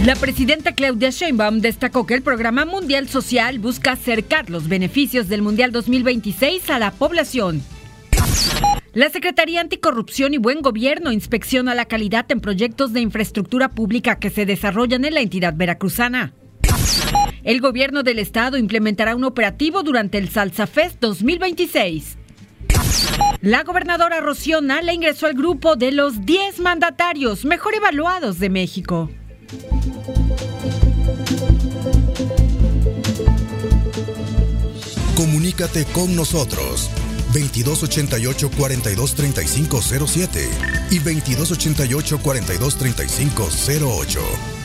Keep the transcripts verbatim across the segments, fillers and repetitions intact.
La presidenta Claudia Sheinbaum destacó que el Programa Mundial Social busca acercar los beneficios del Mundial dos mil veintiséis a la población. La Secretaría Anticorrupción y Buen Gobierno inspecciona la calidad en proyectos de infraestructura pública que se desarrollan en la entidad veracruzana. El gobierno del estado implementará un operativo durante el Salsa Fest dos mil veintiséis. La gobernadora Rocío Nale ingresó al grupo de los diez mandatarios mejor evaluados de México. Comunícate con nosotros veintidós ochenta y ocho, cuarenta y dos, treinta y cinco cero siete y veintidós ochenta y ocho, cuarenta y dos, treinta y cinco cero ocho.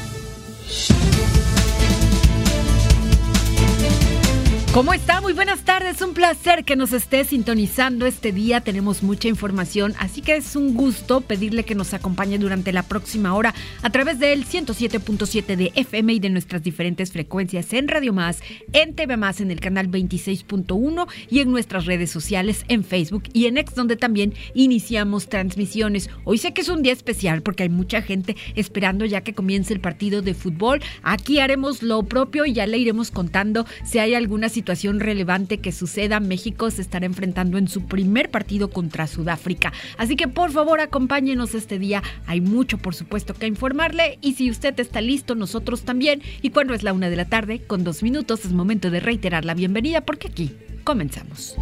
¿Cómo está? Muy buenas tardes, un placer que nos esté sintonizando este día, tenemos mucha información, así que es un gusto pedirle que nos acompañe durante la próxima hora a través del ciento siete punto siete de F M y de nuestras diferentes frecuencias en Radio Más, en T V Más, en el canal veintiséis punto uno y en nuestras redes sociales, en Facebook y en X, donde también iniciamos transmisiones. Hoy sé que es un día especial porque hay mucha gente esperando ya que comience el partido de fútbol. Aquí haremos lo propio y ya le iremos contando si hay alguna situación situación relevante que suceda. México se estará enfrentando en su primer partido contra Sudáfrica. Así que por favor acompáñenos este día. Hay mucho por supuesto que informarle y si usted está listo, nosotros también. Y cuando es la una de la tarde, con dos minutos, es momento de reiterar la bienvenida porque aquí comenzamos.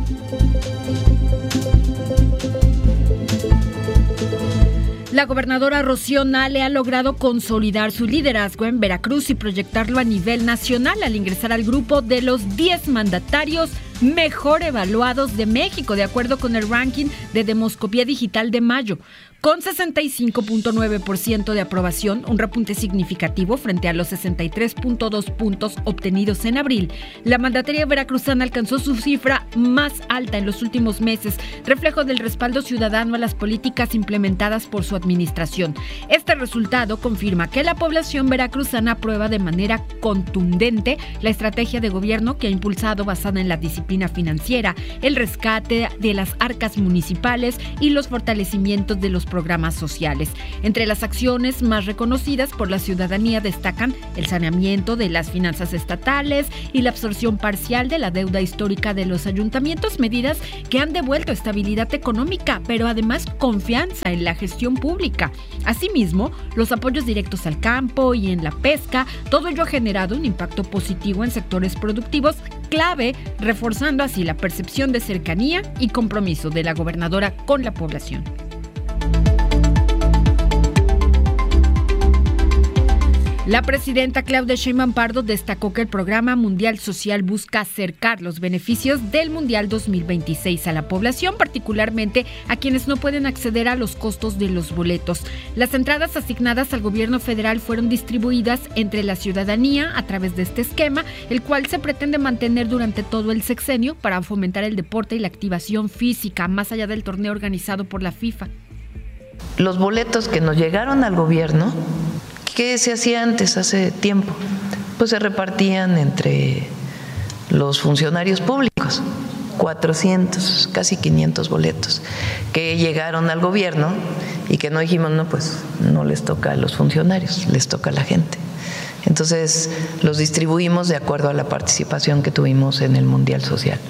La gobernadora Rocío Nale ha logrado consolidar su liderazgo en Veracruz y proyectarlo a nivel nacional al ingresar al grupo de los diez mandatarios mejor evaluados de México, de acuerdo con el ranking de Demoscopía Digital de mayo. Con sesenta y cinco punto nueve por ciento de aprobación, un repunte significativo frente a los sesenta y tres punto dos puntos obtenidos en abril, la mandataria veracruzana alcanzó su cifra más alta en los últimos meses, reflejo del respaldo ciudadano a las políticas implementadas por su administración. Este resultado confirma que la población veracruzana aprueba de manera contundente la estrategia de gobierno que ha impulsado basada en la disciplina financiera, el rescate de las arcas municipales y los fortalecimientos de los programas sociales. Entre las acciones más reconocidas por la ciudadanía destacan el saneamiento de las finanzas estatales y la absorción parcial de la deuda histórica de los ayuntamientos, medidas que han devuelto estabilidad económica, pero además confianza en la gestión pública. Asimismo, los apoyos directos al campo y en la pesca, todo ello ha generado un impacto positivo en sectores productivos clave, reforzando así la percepción de cercanía y compromiso de la gobernadora con la población. La presidenta Claudia Sheinbaum Pardo destacó que el Programa Mundial Social busca acercar los beneficios del Mundial dos mil veintiséis a la población, particularmente a quienes no pueden acceder a los costos de los boletos. Las entradas asignadas al gobierno federal fueron distribuidas entre la ciudadanía a través de este esquema, el cual se pretende mantener durante todo el sexenio para fomentar el deporte y la activación física, más allá del torneo organizado por la FIFA. Los boletos que nos llegaron al gobierno, ¿qué se hacía antes, hace tiempo? Pues se repartían entre los funcionarios públicos, cuatrocientos, casi quinientos boletos, que llegaron al gobierno y que no dijimos, no, pues no les toca a los funcionarios, les toca a la gente. Entonces los distribuimos de acuerdo a la participación que tuvimos en el Mundial Social.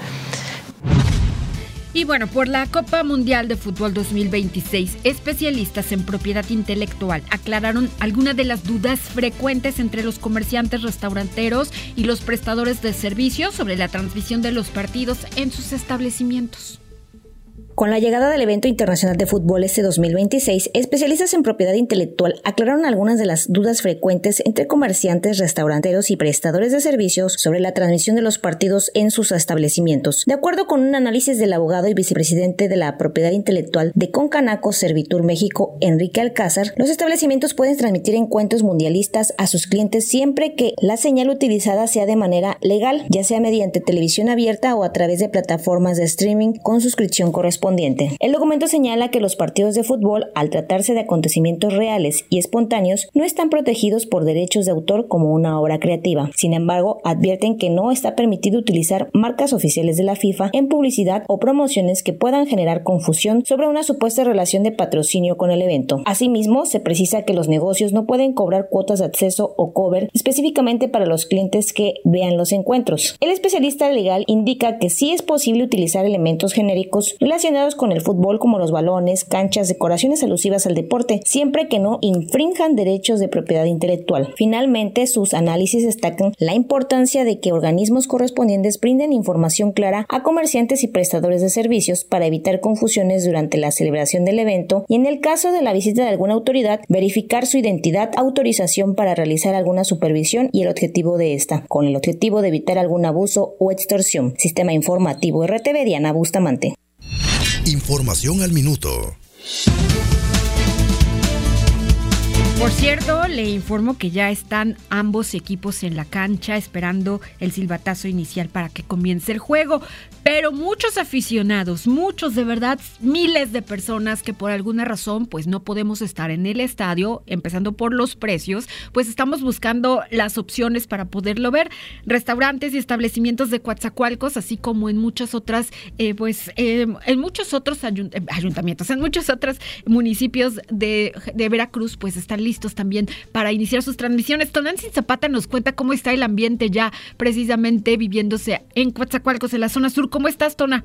Y bueno, por la Copa Mundial de Fútbol dos mil veintiséis, especialistas en propiedad intelectual aclararon algunas de las dudas frecuentes entre los comerciantes, restauranteros y los prestadores de servicios sobre la transmisión de los partidos en sus establecimientos. Con la llegada del evento internacional de fútbol este dos mil veintiséis, especialistas en propiedad intelectual aclararon algunas de las dudas frecuentes entre comerciantes, restauranteros y prestadores de servicios sobre la transmisión de los partidos en sus establecimientos. De acuerdo con un análisis del abogado y vicepresidente de la propiedad intelectual de Concanaco Servitur México, Enrique Alcázar, los establecimientos pueden transmitir encuentros mundialistas a sus clientes siempre que la señal utilizada sea de manera legal, ya sea mediante televisión abierta o a través de plataformas de streaming con suscripción correspondiente. correspondiente. El documento señala que los partidos de fútbol, al tratarse de acontecimientos reales y espontáneos, no están protegidos por derechos de autor como una obra creativa. Sin embargo, advierten que no está permitido utilizar marcas oficiales de la FIFA en publicidad o promociones que puedan generar confusión sobre una supuesta relación de patrocinio con el evento. Asimismo, se precisa que los negocios no pueden cobrar cuotas de acceso o cover específicamente para los clientes que vean los encuentros. El especialista legal indica que sí es posible utilizar elementos genéricos relacionados con el fútbol como los balones, canchas, decoraciones alusivas al deporte, siempre que no infrinjan derechos de propiedad intelectual. Finalmente, sus análisis destacan la importancia de que organismos correspondientes brinden información clara a comerciantes y prestadores de servicios para evitar confusiones durante la celebración del evento y, en el caso de la visita de alguna autoridad, verificar su identidad, autorización para realizar alguna supervisión y el objetivo de esta, con el objetivo de evitar algún abuso o extorsión. Sistema Informativo R T V, Diana Bustamante. Información al minuto. Por cierto, le informo que ya están ambos equipos en la cancha esperando el silbatazo inicial para que comience el juego, pero muchos aficionados, muchos de verdad, miles de personas que por alguna razón pues no podemos estar en el estadio, empezando por los precios, pues estamos buscando las opciones para poderlo ver. Restaurantes y establecimientos de Coatzacoalcos, así como en muchas otras, eh, pues eh, en muchos otros ayunt- ayuntamientos, en muchos otros municipios de, de Veracruz, pues están listos también para iniciar sus transmisiones. Tonantzin Zapata nos cuenta cómo está el ambiente ya precisamente viviéndose en Coatzacoalcos, en la zona sur. ¿Cómo estás, Tona?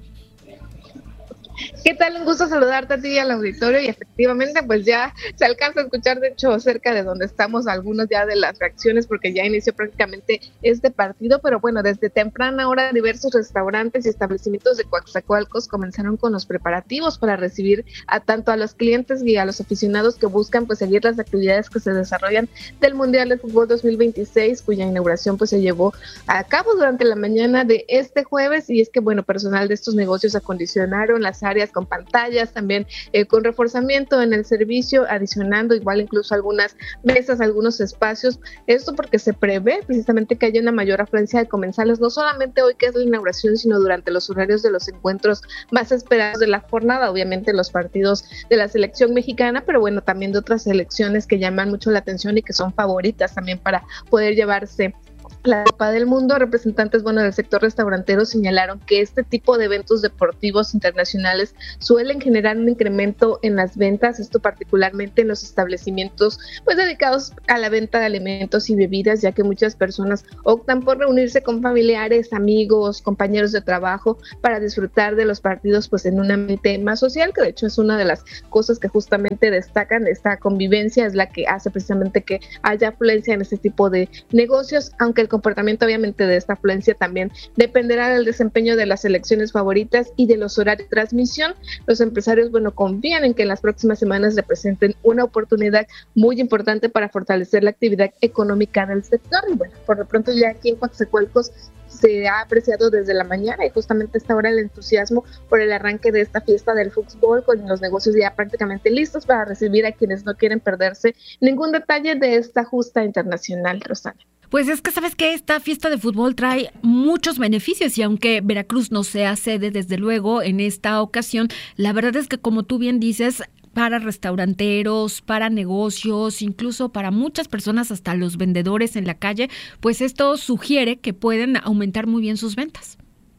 ¿Qué tal? Un gusto saludarte a ti y al auditorio, y efectivamente pues ya se alcanza a escuchar, de hecho, cerca de donde estamos, algunos ya de las reacciones, porque ya inició prácticamente este partido, pero bueno, desde temprana hora diversos restaurantes y establecimientos de Coatzacoalcos comenzaron con los preparativos para recibir a tanto a los clientes y a los aficionados que buscan pues seguir las actividades que se desarrollan del Mundial de Fútbol dos mil veintiséis, cuya inauguración pues se llevó a cabo durante la mañana de este jueves. Y es que bueno, personal de estos negocios acondicionaron las áreas con pantallas, también eh, con reforzamiento en el servicio, adicionando igual incluso algunas mesas, algunos espacios. Esto porque se prevé precisamente que haya una mayor afluencia de comensales, no solamente hoy que es la inauguración, sino durante los horarios de los encuentros más esperados de la jornada, obviamente los partidos de la selección mexicana, pero bueno, también de otras selecciones que llaman mucho la atención y que son favoritas también para poder llevarse la Copa del Mundo. Representantes, bueno, del sector restaurantero señalaron que este tipo de eventos deportivos internacionales suelen generar un incremento en las ventas, esto particularmente en los establecimientos pues dedicados a la venta de alimentos y bebidas, ya que muchas personas optan por reunirse con familiares, amigos, compañeros de trabajo para disfrutar de los partidos pues en un ambiente más social, que de hecho es una de las cosas que justamente destacan. Esta convivencia es la que hace precisamente que haya afluencia en este tipo de negocios, aunque el comportamiento obviamente de esta afluencia también dependerá del desempeño de las selecciones favoritas y de los horarios de transmisión. Los empresarios, bueno, confían en que en las próximas semanas representen una oportunidad muy importante para fortalecer la actividad económica del sector. Y bueno, por lo pronto ya aquí en Coatzacoalcos se ha apreciado desde la mañana, y justamente está ahora el entusiasmo por el arranque de esta fiesta del fútbol, con los negocios ya prácticamente listos para recibir a quienes no quieren perderse ningún detalle de esta justa internacional, Rosana. Pues es que sabes que esta fiesta de fútbol trae muchos beneficios, y aunque Veracruz no sea sede desde luego en esta ocasión, la verdad es que, como tú bien dices, para restauranteros, para negocios, incluso para muchas personas, hasta los vendedores en la calle, pues esto sugiere que pueden aumentar muy bien sus ventas.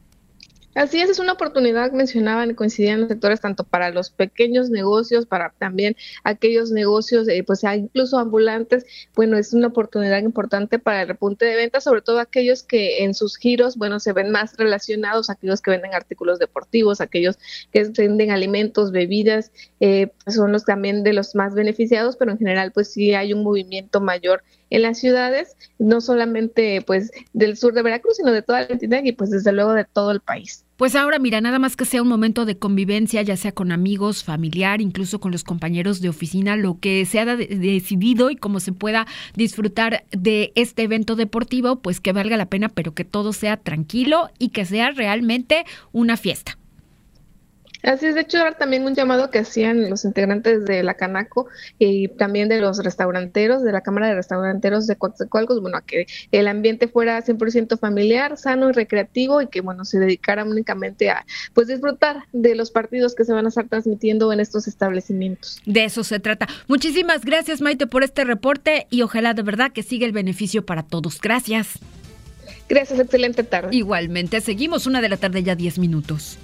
Así es, es una oportunidad, mencionaban, coincidían los sectores tanto para los pequeños negocios, para también aquellos negocios, eh, pues incluso ambulantes. Bueno, es una oportunidad importante para el repunte de ventas, sobre todo aquellos que en sus giros, bueno, se ven más relacionados, aquellos que venden artículos deportivos, aquellos que venden alimentos, bebidas, eh, son los también de los más beneficiados, pero en general pues sí hay un movimiento mayor en las ciudades, no solamente pues del sur de Veracruz, sino de toda la entidad y pues desde luego de todo el país. Pues ahora mira, nada más que sea un momento de convivencia, ya sea con amigos, familiar, incluso con los compañeros de oficina, lo que se ha de- decidido y cómo se pueda disfrutar de este evento deportivo, pues que valga la pena, pero que todo sea tranquilo y que sea realmente una fiesta. Así es, de hecho, era también un llamado que hacían los integrantes de la Canaco y también de los restauranteros, de la Cámara de Restauranteros de Coatzacoalcos, bueno, a que el ambiente fuera cien por ciento familiar, sano y recreativo y que, bueno, se dedicara únicamente a, pues, disfrutar de los partidos que se van a estar transmitiendo en estos establecimientos. De eso se trata. Muchísimas gracias, Maite, por este reporte y ojalá de verdad que siga el beneficio para todos. Gracias. Gracias, excelente tarde. Igualmente, seguimos una de la tarde ya diez minutos.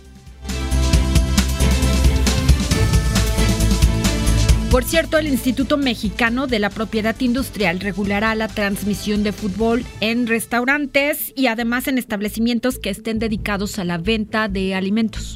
Por cierto, el Instituto Mexicano de la Propiedad Industrial regulará la transmisión de fútbol en restaurantes y además en establecimientos que estén dedicados a la venta de alimentos.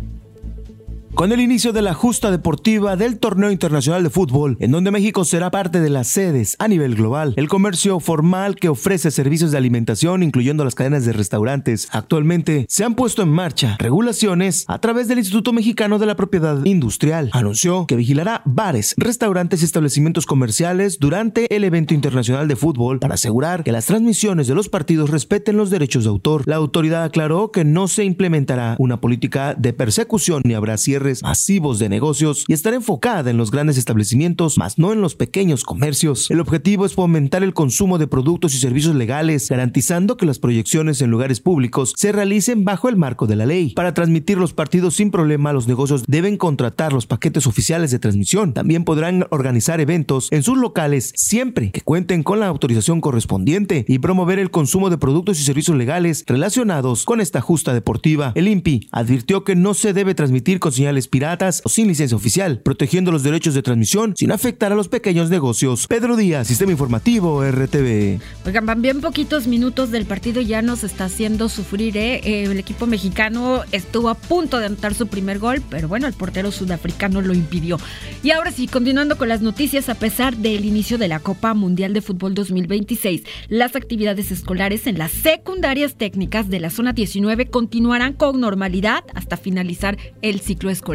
Con el inicio de la justa deportiva del Torneo Internacional de Fútbol, en donde México será parte de las sedes a nivel global, el comercio formal que ofrece servicios de alimentación, incluyendo las cadenas de restaurantes, actualmente se han puesto en marcha regulaciones a través del Instituto Mexicano de la Propiedad Industrial. Anunció que vigilará bares, restaurantes y establecimientos comerciales durante el evento internacional de fútbol para asegurar que las transmisiones de los partidos respeten los derechos de autor. La autoridad aclaró que no se implementará una política de persecución ni habrá cierre masivos de negocios y estará enfocada en los grandes establecimientos, más no en los pequeños comercios. El objetivo es fomentar el consumo de productos y servicios legales, garantizando que las proyecciones en lugares públicos se realicen bajo el marco de la ley. Para transmitir los partidos sin problema, los negocios deben contratar los paquetes oficiales de transmisión. También podrán organizar eventos en sus locales siempre que cuenten con la autorización correspondiente y promover el consumo de productos y servicios legales relacionados con esta justa deportiva. El I N P I advirtió que no se debe transmitir con señales piratas o sin licencia oficial, protegiendo los derechos de transmisión sin afectar a los pequeños negocios. Pedro Díaz, Sistema Informativo R T V. Oigan, van bien poquitos minutos del partido y ya nos está haciendo sufrir, ¿eh? Eh, el equipo mexicano estuvo a punto de anotar su primer gol, pero bueno, el portero sudafricano lo impidió. Y ahora sí, continuando con las noticias, a pesar del inicio de la Copa Mundial de Fútbol dos mil veintiséis, las actividades escolares en las secundarias técnicas de la zona diecinueve continuarán con normalidad hasta finalizar el ciclo escolar.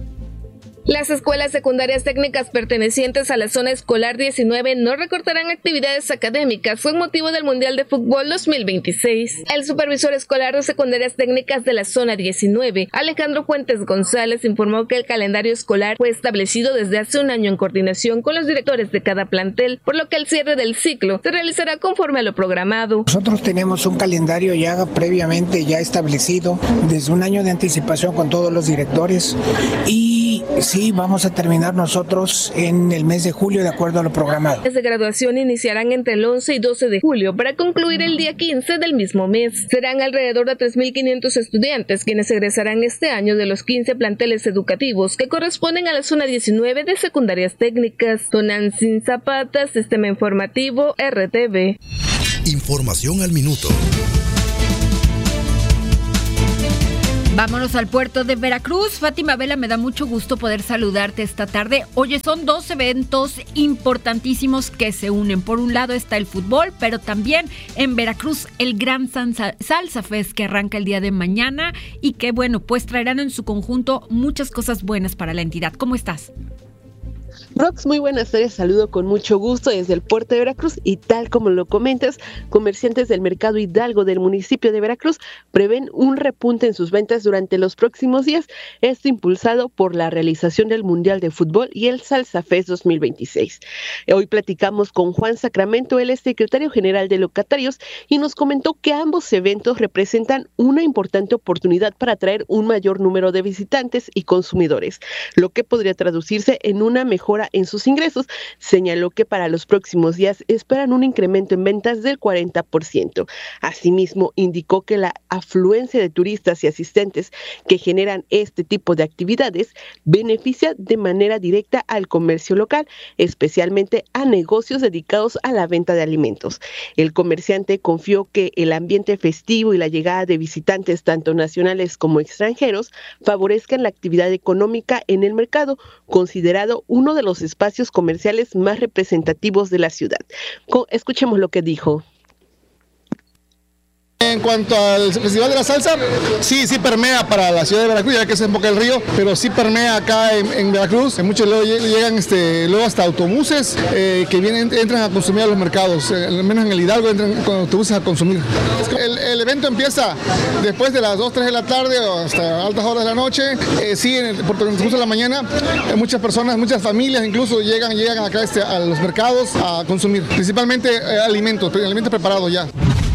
Las escuelas secundarias técnicas pertenecientes a la zona escolar diecinueve no recortarán actividades académicas con motivo del Mundial de Fútbol dos mil veintiséis. El supervisor escolar de secundarias técnicas de la zona diecinueve, Alejandro Fuentes González, informó que el calendario escolar fue establecido desde hace un año en coordinación con los directores de cada plantel, por lo que el cierre del ciclo se realizará conforme a lo programado. Nosotros tenemos un calendario ya previamente ya establecido desde un año de anticipación con todos los directores y sí, vamos a terminar nosotros en el mes de julio de acuerdo a lo programado. Las de graduación iniciarán entre el once y doce de julio para concluir el día quince del mismo mes. Serán alrededor de tres mil quinientos estudiantes quienes egresarán este año de los quince planteles educativos que corresponden a la zona diecinueve de secundarias técnicas. Tonantzin Zapata, Sistema Informativo R T V. Información al minuto. Vámonos al puerto de Veracruz. Fátima Vela, me da mucho gusto poder saludarte esta tarde. Oye, son dos eventos importantísimos que se unen. Por un lado está el fútbol, pero también en Veracruz el Gran Salsa, Salsa Fest que arranca el día de mañana y que, bueno, pues traerán en su conjunto muchas cosas buenas para la entidad. ¿Cómo estás? Rox, muy buenas tardes, saludo con mucho gusto desde el puerto de Veracruz y tal como lo comentas, comerciantes del mercado Hidalgo del municipio de Veracruz prevén un repunte en sus ventas durante los próximos días, esto impulsado por la realización del Mundial de Fútbol y el Salsa Fest dos mil veintiséis. Hoy platicamos con Juan Sacramento, él es secretario general de locatarios y nos comentó que ambos eventos representan una importante oportunidad para atraer un mayor número de visitantes y consumidores, lo que podría traducirse en una mejora en sus ingresos. Señaló que para los próximos días esperan un incremento en ventas del cuarenta por ciento. Asimismo, indicó que la afluencia de turistas y asistentes que generan este tipo de actividades beneficia de manera directa al comercio local, especialmente a negocios dedicados a la venta de alimentos. El comerciante confió que el ambiente festivo y la llegada de visitantes tanto nacionales como extranjeros favorezcan la actividad económica en el mercado, considerado uno de los espacios comerciales más representativos de la ciudad. Escuchemos lo que dijo. En cuanto al Festival de la Salsa, sí, sí permea para la ciudad de Veracruz, ya que es en Boca del Río, pero sí permea acá en, en Veracruz. En muchos luego llegan este, luego hasta autobuses eh, que vienen, entran a consumir a los mercados, eh, al menos en el Hidalgo entran con autobuses a consumir. El, el evento empieza después de las dos, tres de la tarde o hasta altas horas de la noche. Eh, sí, en el, por el transcurso de la mañana, eh, muchas personas, muchas familias incluso llegan, llegan acá este, a los mercados a consumir, principalmente eh, alimentos, alimentos preparados ya.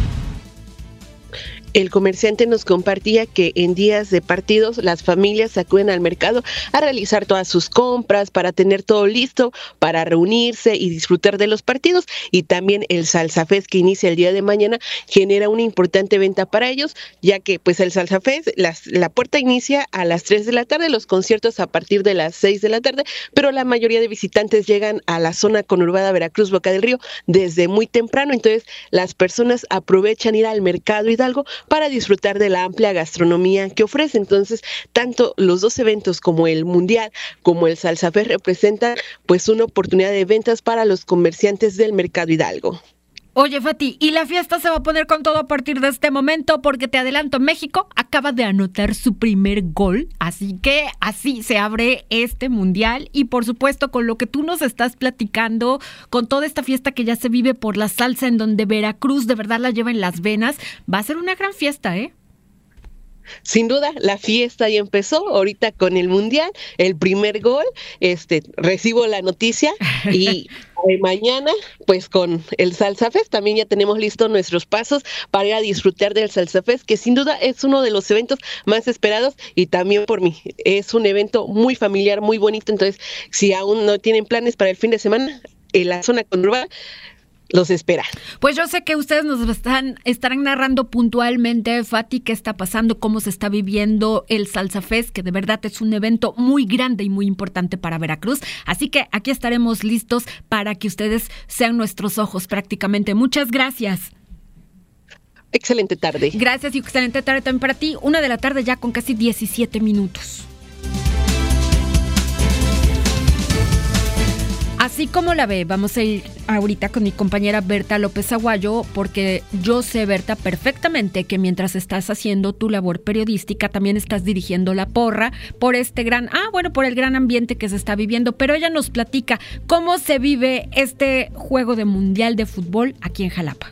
El comerciante nos compartía que en días de partidos las familias acuden al mercado a realizar todas sus compras para tener todo listo, para reunirse y disfrutar de los partidos, y también el Salsa Fest que inicia el día de mañana genera una importante venta para ellos, ya que pues el Salsa Fest, las, la puerta inicia a las tres de la tarde, los conciertos a partir de las seis de la tarde, pero la mayoría de visitantes llegan a la zona conurbada Veracruz, Boca del Río desde muy temprano, entonces las personas aprovechan ir al mercado Hidalgo para disfrutar de la amplia gastronomía que ofrece. Entonces, tanto los dos eventos como el Mundial como el Salsa Fest representan pues una oportunidad de ventas para los comerciantes del mercado Hidalgo. Oye, Fati, y la fiesta se va a poner con todo a partir de este momento, porque te adelanto, México acaba de anotar su primer gol, así que así se abre este mundial, y por supuesto con lo que tú nos estás platicando, con toda esta fiesta que ya se vive por la salsa, en donde Veracruz de verdad la lleva en las venas, va a ser una gran fiesta, ¿eh? Sin duda, la fiesta ya empezó ahorita con el Mundial, el primer gol, este, recibo la noticia y mañana, pues con el Salsa Fest, también ya tenemos listos nuestros pasos para ir a disfrutar del Salsa Fest, que sin duda es uno de los eventos más esperados y también por mí. Es un evento muy familiar, muy bonito, entonces si aún no tienen planes para el fin de semana, en la zona conurbada, los espera. Pues yo sé que ustedes nos están, estarán narrando puntualmente, Fati, qué está pasando, cómo se está viviendo el Salsa Fest, que de verdad es un evento muy grande y muy importante para Veracruz. Así que aquí estaremos listos para que ustedes sean nuestros ojos prácticamente. Muchas gracias. Excelente tarde. Gracias y excelente tarde también para ti. Una de la tarde ya con casi diecisiete minutos. Así como la ve, vamos a ir ahorita con mi compañera Berta López Aguayo, porque yo sé, Berta, perfectamente que mientras estás haciendo tu labor periodística, también estás dirigiendo la porra por este gran, ah, bueno, por el gran ambiente que se está viviendo, pero ella nos platica cómo se vive este juego de mundial de fútbol aquí en Jalapa.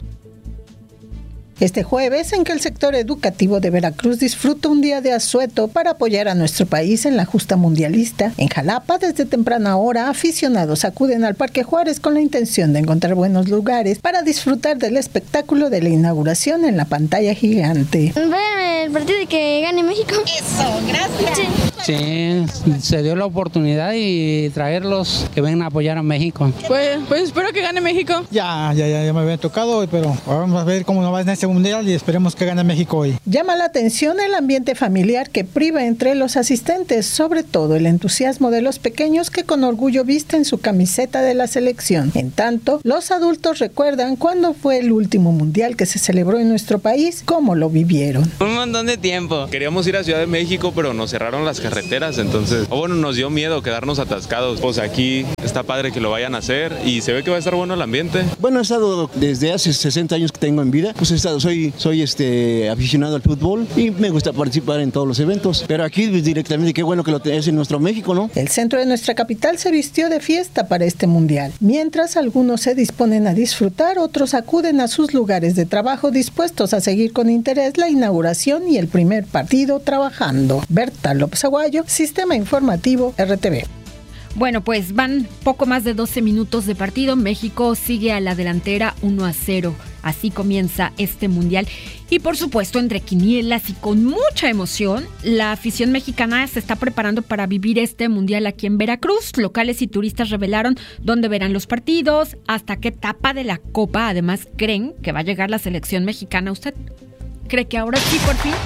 Este jueves, en que el sector educativo de Veracruz disfruta un día de asueto para apoyar a nuestro país en la justa mundialista, en Jalapa, desde temprana hora, aficionados acuden al Parque Juárez con la intención de encontrar buenos lugares para disfrutar del espectáculo de la inauguración en la pantalla gigante. Vean el partido de que gane México. Eso, gracias. Sí, se dio la oportunidad y traerlos que vengan a apoyar a México. Pues, pues espero que gane México. Ya, ya, ya, ya me había tocado, pero vamos a ver cómo nos va en este mundial y esperemos que gane México hoy. Llama la atención el ambiente familiar que priva entre los asistentes, sobre todo el entusiasmo de los pequeños que con orgullo visten su camiseta de la selección. En tanto, los adultos recuerdan cuándo fue el último mundial que se celebró en nuestro país, cómo lo vivieron. Un montón de tiempo. Queríamos ir a Ciudad de México, pero nos cerraron las carreteras, entonces, o bueno, nos dio miedo quedarnos atascados. Pues aquí está padre que lo vayan a hacer y se ve que va a estar bueno el ambiente. Bueno, he estado desde hace sesenta años que tengo en vida, pues he estado, soy, soy este, aficionado al fútbol y me gusta participar en todos los eventos, pero aquí pues, directamente qué bueno que lo tenés en nuestro México, ¿no? El centro de nuestra capital se vistió de fiesta para este mundial. Mientras algunos se disponen a disfrutar, otros acuden a sus lugares de trabajo dispuestos a seguir con interés la inauguración y el primer partido trabajando. Berta López Aguayo, Sistema Informativo R T V. Bueno, pues van poco más de doce minutos de partido. México sigue a la delantera uno a cero. Así comienza este mundial. Y por supuesto, entre quinielas y con mucha emoción, la afición mexicana se está preparando para vivir este mundial aquí en Veracruz. Locales y turistas revelaron dónde verán los partidos, hasta qué etapa de la Copa además creen que va a llegar la selección mexicana. ¿Usted cree que ahora sí, por fin?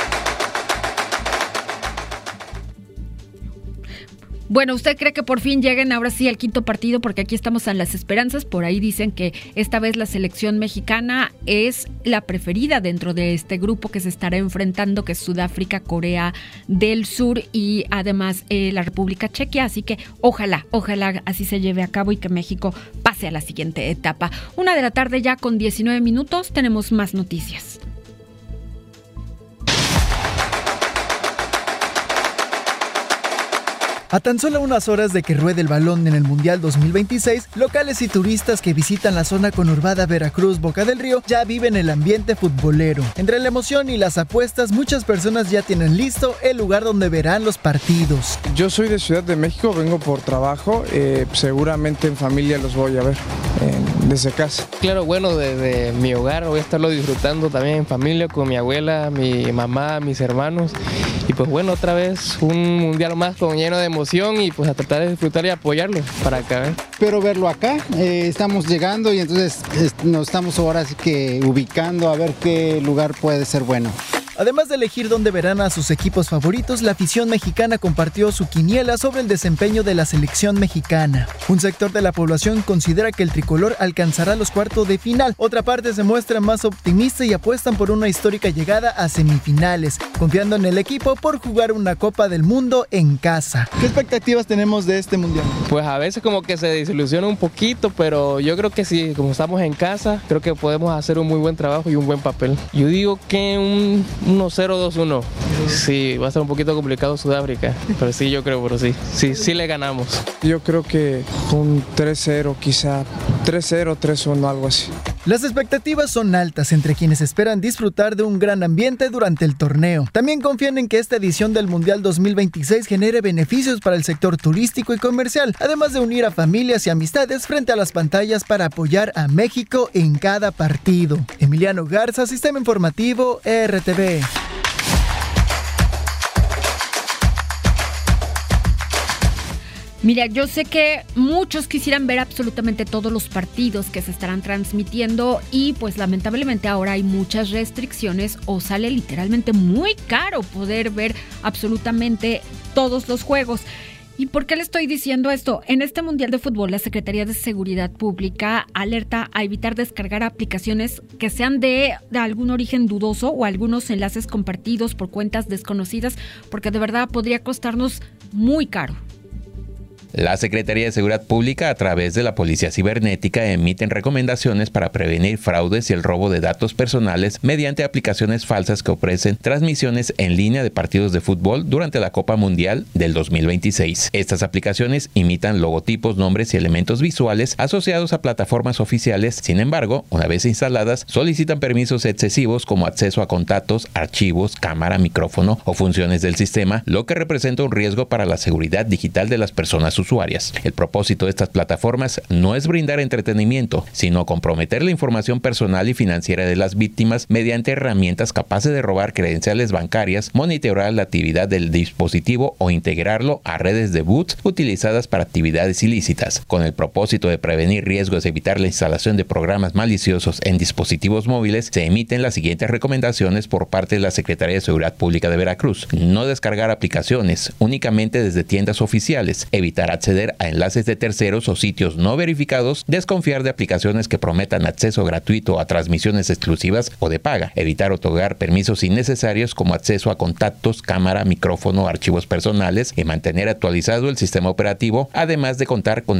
Bueno, ¿usted cree que por fin lleguen ahora sí al quinto partido? Porque aquí estamos en las esperanzas. Por ahí dicen que esta vez la selección mexicana es la preferida dentro de este grupo que se estará enfrentando, que es Sudáfrica, Corea del Sur y además eh, la República Checa. Así que ojalá, ojalá así se lleve a cabo y que México pase a la siguiente etapa. Una de la tarde ya con diecinueve minutos, tenemos más noticias. A tan solo unas horas de que ruede el balón en el Mundial dos mil veintiséis, locales y turistas que visitan la zona conurbada Veracruz-Boca del Río ya viven el ambiente futbolero. Entre la emoción y las apuestas, muchas personas ya tienen listo el lugar donde verán los partidos. Yo soy de Ciudad de México, vengo por trabajo, eh, seguramente en familia los voy a ver eh, desde casa. Claro, bueno, desde mi hogar voy a estarlo disfrutando también en familia, con mi abuela, mi mamá, mis hermanos. Y pues bueno, otra vez un mundial más con lleno de emoción y pues a tratar de disfrutar y apoyarlo para acá. ¿eh? Espero verlo acá, eh, estamos llegando y entonces eh, nos estamos ahora sí que ubicando a ver qué lugar puede ser bueno. Además de elegir dónde verán a sus equipos favoritos, la afición mexicana compartió su quiniela sobre el desempeño de la selección mexicana. Un sector de la población considera que el tricolor alcanzará los cuartos de final. Otra parte se muestra más optimista y apuestan por una histórica llegada a semifinales, confiando en el equipo por jugar una Copa del Mundo en casa. ¿Qué expectativas tenemos de este mundial? Pues a veces como que se desilusiona un poquito, pero yo creo que sí, como estamos en casa, creo que podemos hacer un muy buen trabajo y un buen papel. Yo digo que un uno cero dos uno. Sí, va a ser un poquito complicado Sudáfrica, pero sí, yo creo, pero sí, sí, sí le ganamos. Yo creo que un tres cero quizá, tres cero, tres uno, algo así. Las expectativas son altas entre quienes esperan disfrutar de un gran ambiente durante el torneo. También confían en que esta edición del Mundial dos mil veintiséis genere beneficios para el sector turístico y comercial, además de unir a familias y amistades frente a las pantallas para apoyar a México en cada partido. Emiliano Garza, Sistema Informativo R T V. Mira, yo sé que muchos quisieran ver absolutamente todos los partidos que se estarán transmitiendo y pues lamentablemente ahora hay muchas restricciones o sale literalmente muy caro poder ver absolutamente todos los juegos. ¿Y por qué le estoy diciendo esto? En este Mundial de Fútbol, la Secretaría de Seguridad Pública alerta a evitar descargar aplicaciones que sean de, de algún origen dudoso o algunos enlaces compartidos por cuentas desconocidas, porque de verdad podría costarnos muy caro. La Secretaría de Seguridad Pública, a través de la Policía Cibernética, emiten recomendaciones para prevenir fraudes y el robo de datos personales mediante aplicaciones falsas que ofrecen transmisiones en línea de partidos de fútbol durante la Copa Mundial del dos mil veintiséis. Estas aplicaciones imitan logotipos, nombres y elementos visuales asociados a plataformas oficiales. Sin embargo, una vez instaladas, solicitan permisos excesivos como acceso a contactos, archivos, cámara, micrófono o funciones del sistema, lo que representa un riesgo para la seguridad digital de las personas usuarias. El propósito de estas plataformas no es brindar entretenimiento, sino comprometer la información personal y financiera de las víctimas mediante herramientas capaces de robar credenciales bancarias, monitorear la actividad del dispositivo o integrarlo a redes de bots utilizadas para actividades ilícitas. Con el propósito de prevenir riesgos y evitar la instalación de programas maliciosos en dispositivos móviles, se emiten las siguientes recomendaciones por parte de la Secretaría de Seguridad Pública de Veracruz. No descargar aplicaciones, únicamente desde tiendas oficiales, evitar acceder a enlaces de terceros o sitios no verificados, desconfiar de aplicaciones que prometan acceso gratuito a transmisiones exclusivas o de paga, evitar otorgar permisos innecesarios como acceso a contactos, cámara, micrófono, archivos personales y mantener actualizado el sistema operativo, además de contar con